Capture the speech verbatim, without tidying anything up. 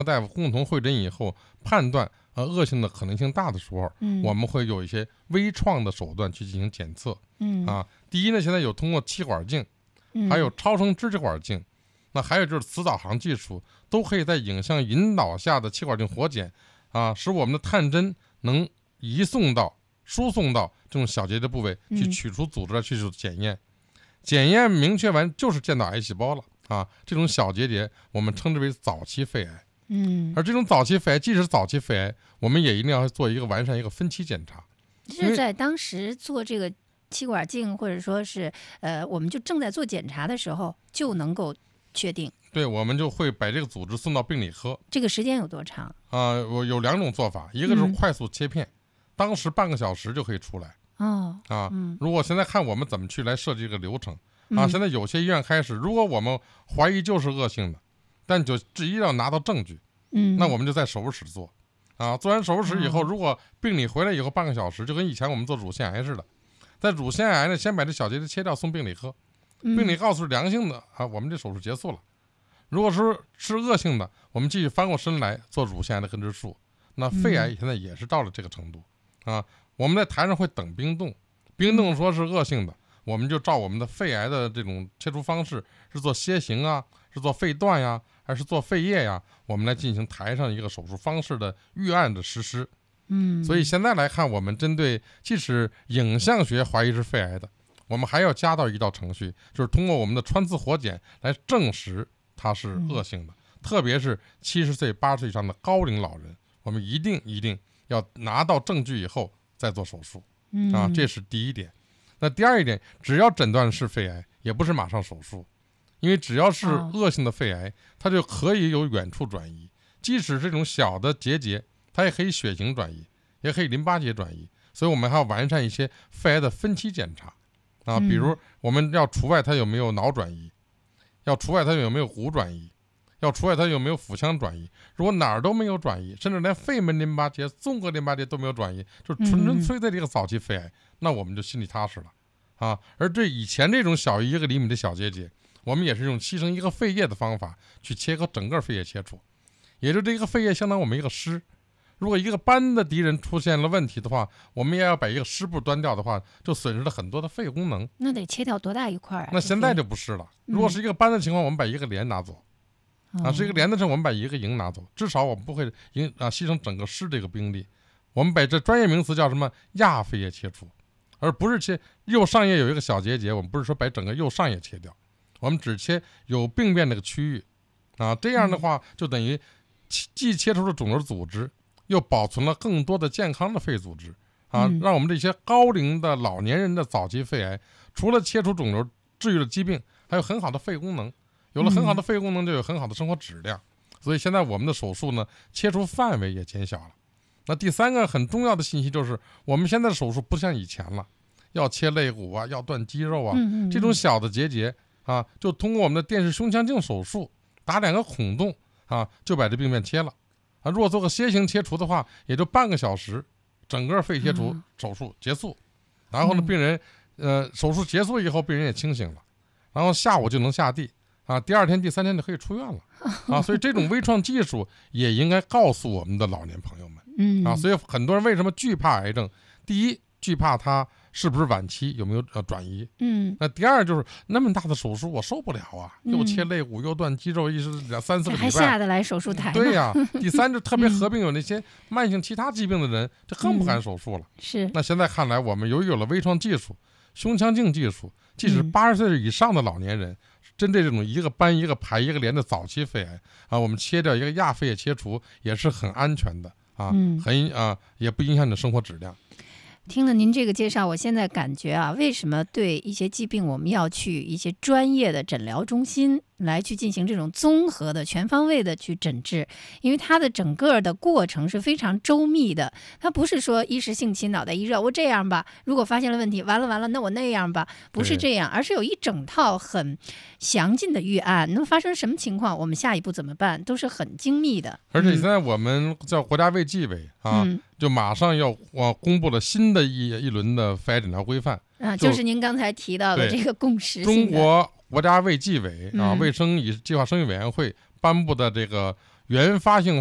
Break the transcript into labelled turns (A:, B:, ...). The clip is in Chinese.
A: 大夫共同会诊以后，判断呃恶性的可能性大的时候，
B: 嗯，
A: 我们会有一些微创的手段去进行检测。
B: 嗯
A: 啊，第一呢，现在有通过气管镜，
B: 嗯
A: 还有超声支气管镜，那还有就是磁导航技术，都可以在影像引导下的气管镜活检啊，使我们的探针能移送到、输送到这种小结节部位去
B: 嗯
A: 取出组织来去做检验。检验明确完就是见到癌细胞了啊，这种小结节我们称之为早期肺癌。
B: 嗯，
A: 而这种早期肺癌，即使早期肺癌，我们也一定要做一个完善一个分期检查。
B: 是在当时做这个气管镜，或者说是呃，我们就正在做检查的时候，就能够确定。
A: 对，我们就会把这个组织送到病理科。
B: 这个时间有多长？
A: 啊、我有两种做法，一个就是
B: 嗯
A: 快速切片，当时半个小时就可以出来
B: 哦，
A: 啊。
B: 嗯
A: 如果现在看我们怎么去来设计这个流程
B: 嗯
A: 啊，现在有些医院开始，如果我们怀疑就是恶性的，但就至于要拿到证据，
B: 嗯，
A: 那我们就在手术室做啊。做完手术室以后，
B: 哦
A: 如果病理回来以后半个小时，就跟以前我们做乳腺癌似的，在乳腺癌呢，先把这小结节切掉送病理科，
B: 嗯
A: 病理告诉是良性的啊，我们这手术结束了。如果是是恶性的，我们继续翻过身来做乳腺癌的根治术。那肺癌现在也是到了这个程度啊，我们在台上会等冰冻，冰冻说是恶性的，我们就照我们的肺癌的这种切除方式，是做楔形啊，是做肺段呀，还是做肺叶呀，我们来进行台上一个手术方式的预案的实施。
B: 嗯，
A: 所以现在来看，我们针对即使影像学怀疑是肺癌的，我们还要加到一道程序，就是通过我们的穿刺活检来证实它是恶性的。特别是七十岁、八十岁以上的高龄老人，我们一定一定要拿到证据以后再做手术
B: 嗯
A: 啊，这是第一点。那第二一点，只要诊断是肺癌，也不是马上手术，因为只要是
B: 哦
A: 恶性的肺癌，它就可以有远处转移，即使这种小的结节，它也可以血型转移，也可以淋巴结转移。所以我们还要完善一些肺癌的分期检查啊，
B: 嗯
A: 比如我们要除外它有没有脑转移，要除外它有没有骨转移，要除外它有没有腹腔转移。如果哪儿都没有转移，甚至连肺门淋巴结、综合淋巴结都没有转移，就纯纯粹粹的一个早期肺癌，那我们就心里踏实了啊。而这以前这种小于一个厘米的小结节，我们也是用牺牲一个肺叶的方法去切割整个肺叶切除，也就这个肺叶相当于我们一个师。如果一个斑的敌人出现了问题的话，我们也要把一个师部端掉的话，就损失了很多的肺功能。
B: 那得切掉多大一块啊？
A: 那现在就不是了。如果是一个斑的情况，我们把一个连拿走啊，是一个连的时候，我们把一个营拿走，至少我们不会营啊牺牲整个师这个兵力。我们把这专业名词叫什么亚肺叶切除，而不是切右上叶有一个小结节，我们不是说把整个右上叶切掉，我们只切有病变那个区域啊。这样的话，就等于既切除了肿瘤组织，又保存了更多的健康的肺组织啊，
B: 嗯
A: 让我们这些高龄的老年人的早期肺癌，除了切除肿瘤治愈了疾病，还有很好的肺功能。有了很好的肺功能，就有很好的生活质量。所以现在我们的手术呢，切除范围也减小了。那第三个很重要的信息就是，我们现在的手术不像以前了，要切肋骨啊，要断肌肉啊，
B: 嗯嗯嗯
A: 这种小的结节啊，就通过我们的电视胸腔镜手术，打两个孔洞啊，就把这病变切了啊。如果做个楔形切除的话，也就半个小时，整个肺切除手术结束。然后呢，病人呃手术结束以后，病人也清醒了，然后下午就能下地。啊，第二天、第三天就可以出院了啊！所以这种微创技术也应该告诉我们的老年朋友们，
B: 嗯
A: 啊，所以很多人为什么惧怕癌症？第一，惧怕它是不是晚期，有没有呃转移？
B: 嗯，
A: 那第二就是那么大的手术我受不了啊，
B: 嗯
A: 又切肋骨又断肌肉，一是两三四个礼拜，
B: 这还下得来手术台吗？
A: 对呀、第三就特别合并有那些慢性其他疾病的人，这更不敢手术了。
B: 是，
A: 那现在看来，我们由于有了微创技术、胸腔镜技术，即使
B: 嗯
A: 八十岁以上的老年人，针对这种一个斑一个排一个连的早期肺癌啊，我们切掉一个亚肺叶切除也是很安全的啊，
B: 嗯
A: 很啊也不影响你的生活质量。
B: 听了您这个介绍，我现在感觉啊，为什么对一些疾病我们要去一些专业的诊疗中心来去进行这种综合的、全方位的去诊治？因为它的整个的过程是非常周密的，它不是说一时兴起脑袋一热，我这样吧，如果发现了问题，完了完了，那我那样吧，不是这样，而是有一整套很详尽的预案，能发生什么情况，我们下一步怎么办，都是很精密的。
A: 而且现在我们叫国家卫计委啊，
B: 嗯
A: 就马上要啊公布了新的一一轮的肺癌诊疗规范
B: 啊，
A: 就
B: 就是您刚才提到的
A: 对
B: 这个共识
A: 中
B: 性的。
A: 国国家卫计委啊，
B: 嗯
A: 卫生与计划生育委员会颁布的这个原发性